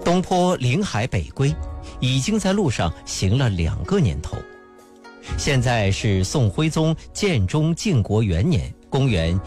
东坡临海北归，已经在路上行了2个年头。现在是宋徽宗建中靖国元年，公元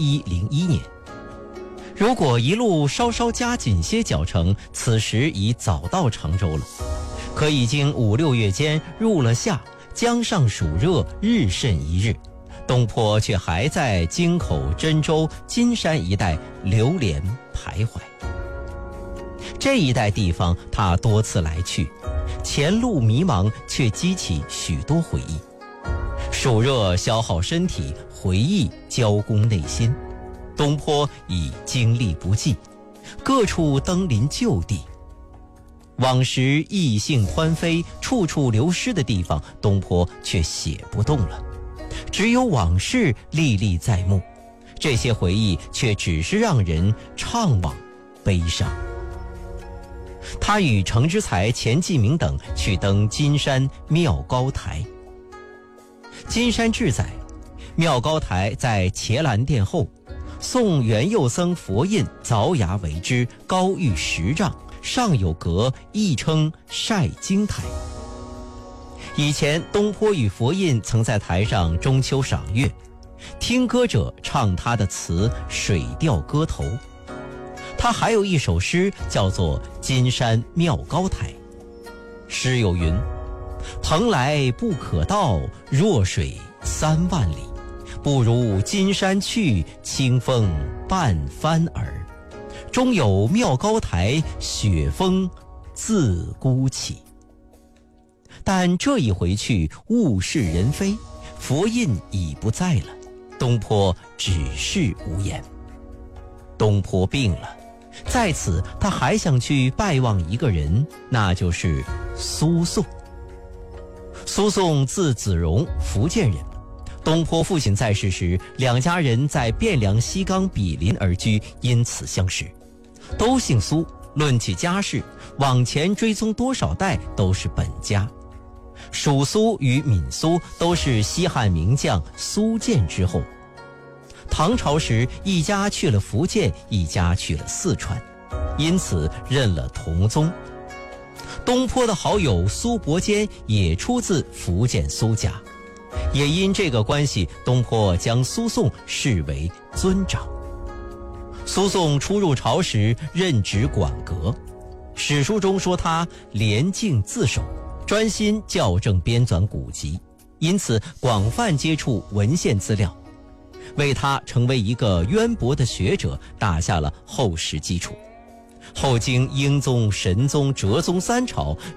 1101年。如果一路稍稍加紧些脚程，此时已早到常州了。可已经5、6月间入了夏，江上暑热，日甚一日，东坡却还在京口、真州、金山一带流连徘徊。这一带地方他多次来去，前路迷茫，却激起许多回忆。暑热消耗身体，回忆交攻内心。东坡已经历不尽，各处登临旧地。往时意兴欢飞，处处流失的地方，东坡却写不动了。只有往事历历在目，这些回忆却只是让人怅惘悲伤。他与程之才、钱继明等去登金山妙高台。金山志载，妙高台在伽蓝殿后，宋元佑僧佛印凿崖为之，高逾10丈，上有阁，亦称晒经台。以前东坡与佛印曾在台上中秋赏月，听歌者唱他的词《水调歌头》。他还有一首诗叫做《金山妙高台》，诗有云：蓬莱不可到，弱水3万里，不如金山去，清风半帆儿。终有妙高台，雪峰自孤起。但这一回去，物是人非，佛印已不在了，东坡只是无言。东坡病了，在此他还想去拜望一个人，那就是苏颂。苏颂字子荣，福建人。东坡父亲在世时，两家人在汴梁西冈毗邻而居，因此相识。都姓苏，论起家世，往前追踪多少代都是本家。蜀苏与闽苏都是西汉名将苏建之后。唐朝时，一家去了福建，一家去了四川，因此认了同宗。东坡的好友苏伯坚也出自福建苏家，也因这个关系，东坡将苏颂视为尊长。苏颂初入朝时任职馆阁，史书中说他廉静自守，专心校正编纂古籍，因此广泛接触文献资料，为他成为一个渊博的学者打下了厚实基础。后经英宗、神宗、哲宗3朝，